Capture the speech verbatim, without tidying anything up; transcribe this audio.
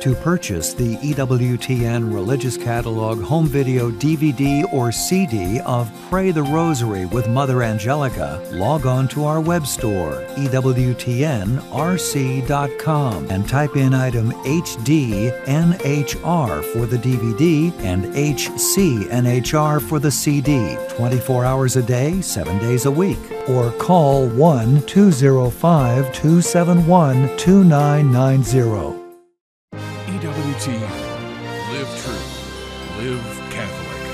To purchase the E W T N Religious Catalog home video D V D or C D of Pray the Rosary with Mother Angelica, log on to our web store, E W T N R C dot com, and type in item H D N H R for the D V D and H C N H R for the C D, twenty-four hours a day, seven days a week. Or call one two zero five, two seven one, two nine nine zero. E W T N. Live true. Live